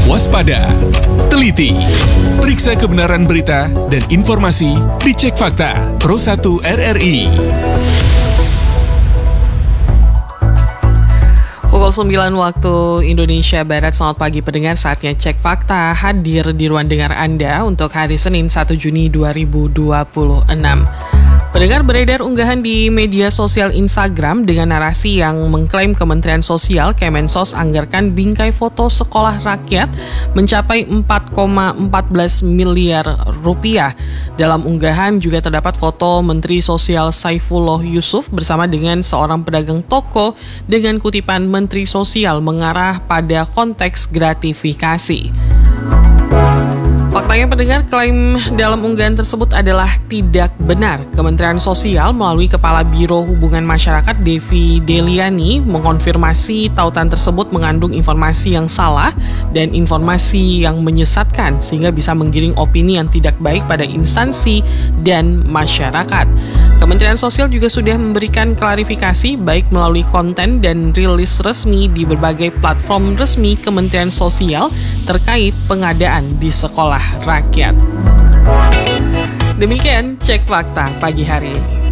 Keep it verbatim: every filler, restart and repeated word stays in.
Waspada, teliti, periksa kebenaran berita dan informasi di Cek Fakta Pro satu R R I. Pukul sembilan waktu Indonesia Barat, selamat pagi pendengar, saatnya Cek Fakta hadir di ruang dengar Anda untuk hari Senin satu Juni dua ribu dua puluh enam. Pendengar, beredar unggahan di media sosial Instagram dengan narasi yang mengklaim Kementerian Sosial Kemensos anggarkan bingkai foto sekolah rakyat mencapai empat koma satu empat miliar rupiah. Dalam unggahan juga terdapat foto Menteri Sosial Saifullah Yusuf bersama dengan seorang pedagang toko dengan kutipan Menteri Sosial mengarah pada konteks gratifikasi. Faktanya pendengar, klaim dalam unggahan tersebut adalah tidak benar. Kementerian Sosial melalui Kepala Biro Hubungan Masyarakat Devi Deliani mengonfirmasi tautan tersebut mengandung informasi yang salah dan informasi yang menyesatkan sehingga bisa menggiring opini yang tidak baik pada instansi dan masyarakat. Kementerian Sosial juga sudah memberikan klarifikasi baik melalui konten dan rilis resmi di berbagai platform resmi Kementerian Sosial terkait pengadaan di sekolah rakyat. Demikian Cek Fakta pagi hari ini.